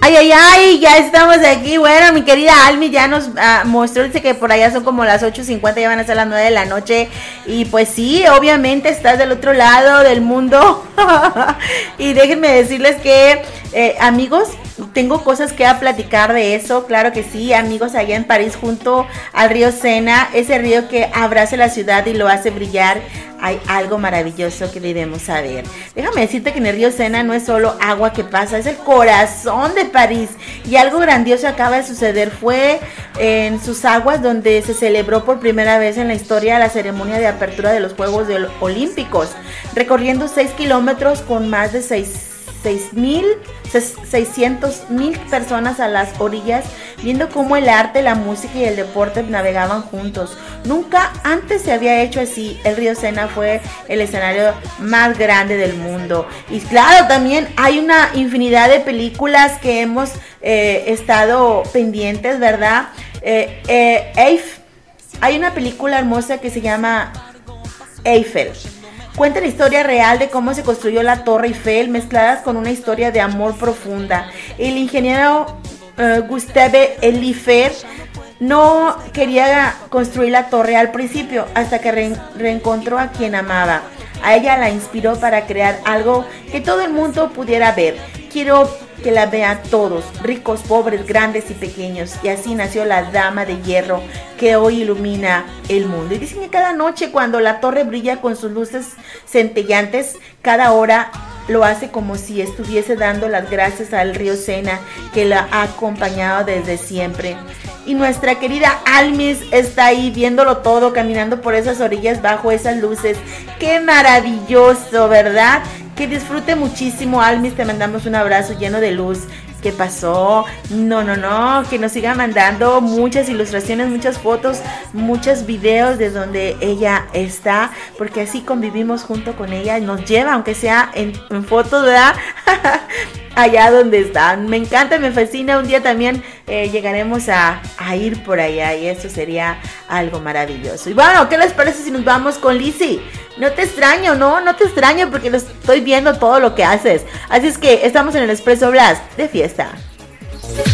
Ay, ay, ay, ya estamos aquí. Bueno, mi querida Almi ya nos mostró, dice que por allá son como las 8:50, ya van a ser las 9 de la noche. Y pues sí, obviamente estás del otro lado del mundo. Y déjenme decirles que, amigos, tengo cosas que platicar de eso, claro que sí, amigos, allá en París junto al río Sena, ese río que abraza la ciudad y lo hace brillar. Hay algo maravilloso que debemos saber. Déjame decirte que en el río Sena no es solo agua que pasa, es el corazón de París. Y algo grandioso acaba de suceder. Fue en sus aguas donde se celebró por primera vez en la historia la ceremonia de apertura de los Juegos Olímpicos, recorriendo 6 kilómetros con más de 600,000 personas a las orillas, viendo cómo el arte, la música y el deporte navegaban juntos. Nunca antes se había hecho así. El río Sena fue el escenario más grande del mundo. Y claro, también hay una infinidad de películas que hemos estado pendientes, ¿verdad? Hay una película hermosa que se llama Eiffel. Cuenta la historia real de cómo se construyó la Torre Eiffel, mezcladas con una historia de amor profunda. El ingeniero Gustave Eiffel no quería construir la torre al principio, hasta que reencontró a quien amaba. A ella la inspiró para crear algo que todo el mundo pudiera ver. Quiero que la vean todos, ricos, pobres, grandes y pequeños. Y así nació la Dama de Hierro, que hoy ilumina el mundo. Y dicen que cada noche, cuando la torre brilla con sus luces centellantes, cada hora lo hace como si estuviese dando las gracias al río Sena, que la ha acompañado desde siempre. Y nuestra querida Almis está ahí viéndolo todo, caminando por esas orillas bajo esas luces. ¡Qué maravilloso!, ¿verdad? Que disfrute muchísimo, Almis. Te mandamos un abrazo lleno de luz. ¿Qué pasó? No, que nos siga mandando muchas ilustraciones, muchas fotos, muchos videos de donde ella está, porque así convivimos junto con ella, nos lleva, aunque sea en fotos, ¿verdad? Allá donde están. Me encanta, me fascina. Un día también llegaremos a ir por allá y eso sería algo maravilloso. Y bueno, ¿qué les parece si nos vamos con Lizzy? No te extraño, no te extraño, porque lo estoy viendo todo lo que haces. Así es que estamos en el Expreso Blast de fiesta.